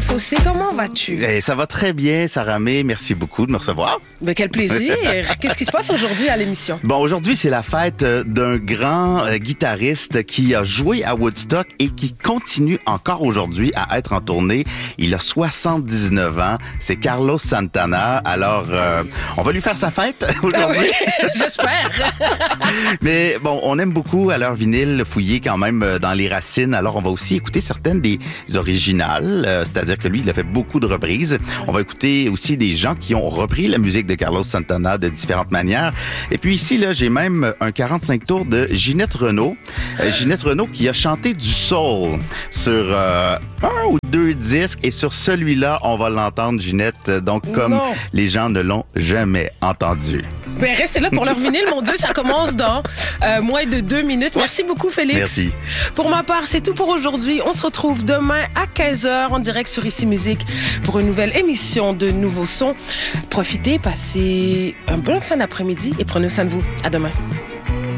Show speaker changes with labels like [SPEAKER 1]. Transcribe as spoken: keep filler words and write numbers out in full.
[SPEAKER 1] Fossé, comment vas-tu?
[SPEAKER 2] Eh, ça va très bien, Sarah May. Merci beaucoup de me recevoir.
[SPEAKER 1] Ben, quel plaisir. Qu'est-ce qui se passe aujourd'hui à l'émission?
[SPEAKER 2] Bon, aujourd'hui, c'est la fête d'un grand euh, guitariste qui a joué à Woodstock et qui continue encore aujourd'hui à être en tournée. Il a soixante-dix-neuf ans. C'est Carlos Santana. Alors, euh, on va lui faire sa fête aujourd'hui.
[SPEAKER 1] Oui, j'espère.
[SPEAKER 2] Mais bon, on aime beaucoup à leur vinyle fouiller quand même dans les racines. Alors, on va aussi écouter certaines des originales. Euh, c'est-à-dire que lui, il a fait beaucoup de reprises. On va écouter aussi des gens qui ont repris la musique de Carlos Santana de différentes manières. Et puis ici, là, j'ai même un quarante-cinq tours de Ginette Renault. Euh, Ginette Renault qui a chanté du soul sur euh, un ou deux disques. Et sur celui-là, on va l'entendre, Ginette. Donc, comme
[SPEAKER 1] non.
[SPEAKER 2] les gens ne l'ont jamais entendu.
[SPEAKER 1] Ben, restez là pour leur vinyle. Mon Dieu, ça commence dans euh, moins de deux minutes. Merci beaucoup, Félix.
[SPEAKER 2] Merci.
[SPEAKER 1] Pour ma part, c'est tout pour aujourd'hui. On se retrouve demain à quinze heures en direct sur Ici Musique pour une nouvelle émission de Nouveaux Sons. Profitez, passez un bon fin d'après-midi et prenez soin de vous. À demain.